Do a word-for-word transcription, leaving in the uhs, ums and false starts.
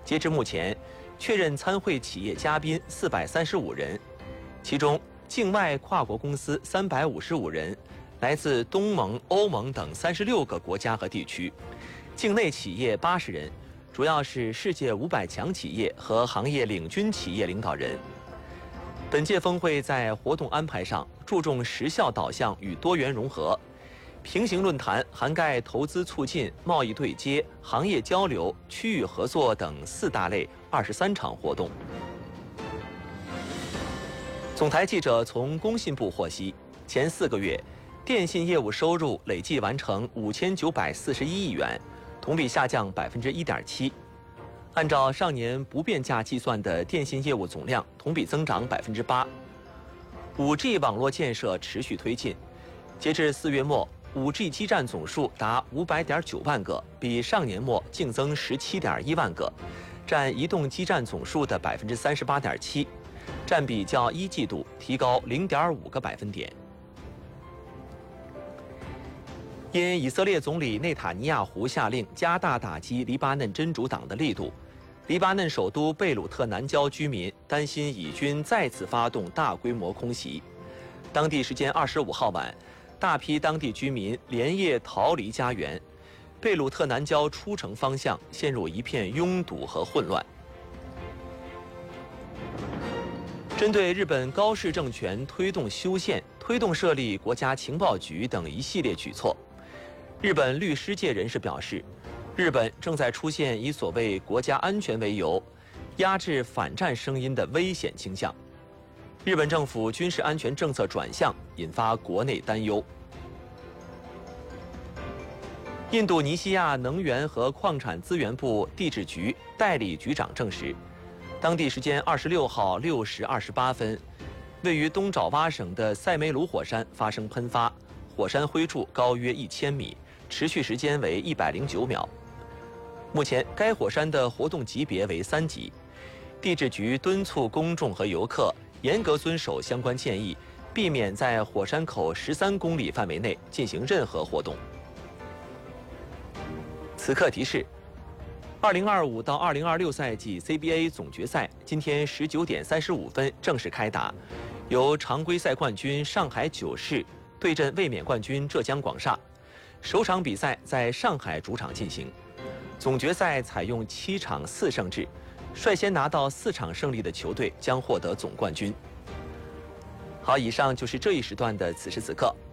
截至目前，确认参会企业嘉宾四百三十五人，其中境外跨国公司三百五十五人，来自东盟、欧盟等三十六个国家和地区；境内企业八十人，主要是世界五百强企业和行业领军企业领导人。本届峰会在活动安排上注重实效导向与多元融合，平行论坛涵盖投资促进、贸易对接、行业交流、区域合作等四大类二十三场活动。总台记者从工信部获悉，前四个月，电信业务收入累计完成五千九百四十一亿元，同比下降百分之一点七。按照上年不变价计算的电信业务总量同比增长百分之八。五 G 网络建设持续推进，截至四月末，五 G 基站总数达五百点九万个，比上年末净增十七点一万个，占移动基站总数的百分之三十八点七，占比较一季度提高零点五个百分点。因以色列总理内塔尼亚胡下令加大打击黎巴嫩真主党的力度，黎巴嫩首都贝鲁特南郊居民担心以军再次发动大规模空袭。当地时间二十五号晚，大批当地居民连夜逃离家园，贝鲁特南郊出城方向陷入一片拥堵和混乱。针对日本高市政权推动修宪、推动设立国家情报局等一系列举措，日本律师界人士表示，日本正在出现以所谓国家安全为由，压制反战声音的危险倾向。日本政府军事安全政策转向，引发国内担忧。印度尼西亚能源和矿产资源部地质局代理局长证实，当地时间二十六号六时二十八分，位于东爪哇省的塞梅鲁火山发生喷发，火山灰柱高约一千米，持续时间为一百零九秒。目前，该火山的活动级别为三级。地质局敦促公众和游客严格遵守相关建议，避免在火山口十三公里范围内进行任何活动。此刻提示：二零二五到二零二六赛季 C B A 总决赛今天十九点三十五分正式开打，由常规赛冠军上海九世对阵卫冕冠军浙江广厦。首场比赛在上海主场进行。总决赛采用七场四胜制，率先拿到四场胜利的球队将获得总冠军。好，以上就是这一时段的此时此刻。